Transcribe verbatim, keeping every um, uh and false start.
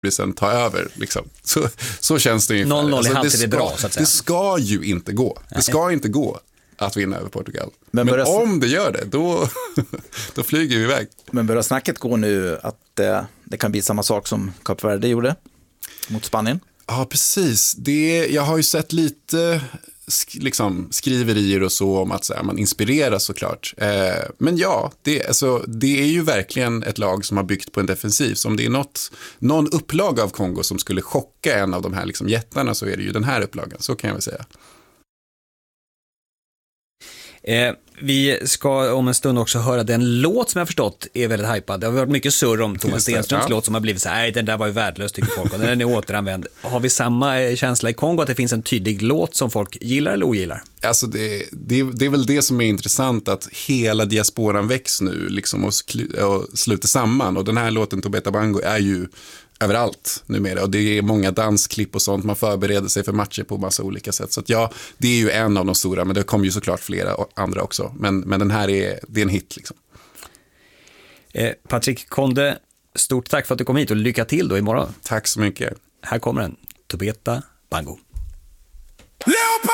sen ta över liksom. Så, så känns det ungefär. noll noll alltså, i halvtid det, ska, är bra, så att säga. det ska ju inte gå. Det ska inte gå att vinna över Portugal. Men, Men börjar- om det gör det, då, då flyger vi iväg. Men börjar snacket gå nu att eh, det kan bli samma sak som Kap Verde gjorde mot Spanien? Ja, precis. Det, jag har ju sett lite sk, liksom, skriverier och så om att så här, man inspireras såklart. Eh, men ja, det, alltså, det är ju verkligen ett lag som har byggt på en defensiv. Så om det är något, någon upplaga av Kongo som skulle chocka en av de här liksom, jättarna, så är det ju den här upplagan. Så kan jag väl säga. Eh, vi ska om en stund också höra den låt som jag förstått är väldigt hypad. Det har varit mycket surr om Thomas Stenströms ja. låt som har blivit så här, nej den där var ju värdelös tycker folk och den är återanvänd. Har vi samma känsla i Kongo att det finns en tydlig låt som folk gillar eller ogillar? Alltså det, det, det är väl det som är intressant, att hela diasporan väcks nu liksom och, skl- och sluter samman, och den här låten Tobeta Bango är ju överallt numera, och det är många dansklipp och sånt, man förbereder sig för matcher på massa olika sätt, så att ja, det är ju en av de stora, men det kommer ju såklart flera andra också, men, men den här är, det är en hit liksom. eh, Patrik Konde, stort tack för att du kom hit och lycka till då imorgon. Tack så mycket. Här kommer den, Tobeta Bango.